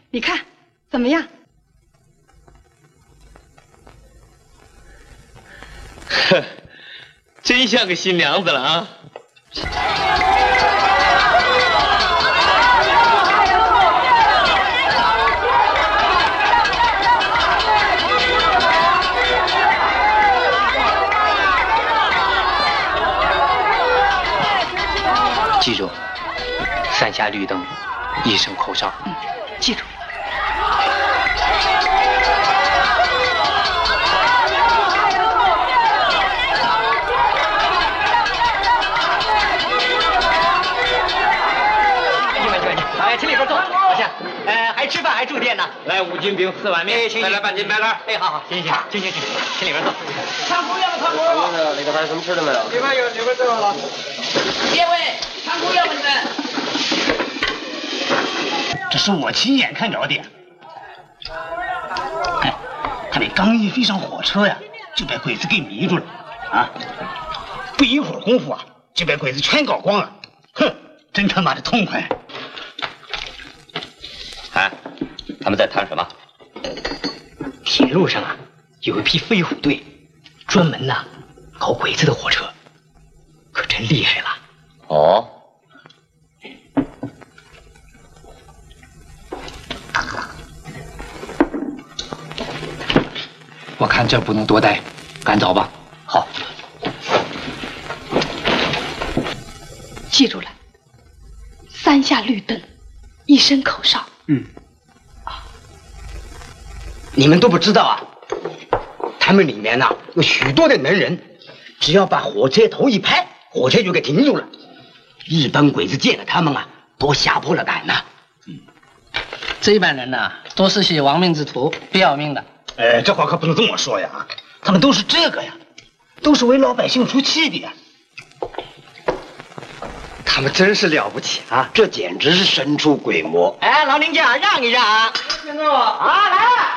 你看怎么样？ 呵，真像个新娘子了啊！ 记住，3下绿灯，1声口哨。 记住。 请里边坐，老乡。还吃饭还住店呢？ 来5斤饼4碗面， 行， 再来半斤白干。 哎，好，行，请里边坐。 汤锅要不汤锅？ 那个还有什么吃的没有？ 里边有，里边最好了。别位，汤锅要不你们？ 这是我亲眼看着的。哎，他那刚一飞上火车呀，就被鬼子给迷住了啊！不一会儿功夫啊，就被鬼子全搞光了。哼，真他妈的痛快！ 哎，他们在谈什么？ 铁路上啊，有一批飞虎队，专门呐搞鬼子的火车，可真厉害了。 哦。 我看这不能多待，赶早吧。好。 记住了，3下绿灯，1声口哨。 你们都不知道啊，他们里面呐有许多的能人，只要把火车头一拍，火车就给停住了。日本鬼子见了他们啊，都吓破了胆呐。 这一帮人呐，都是些亡命之徒，不要命的。 这话可不能这么说呀，他们都是这个呀，都是为老百姓出气的呀。 他们真是了不起啊！这简直是神出鬼没。 哎，老宁家让一让。 听着我啊，来。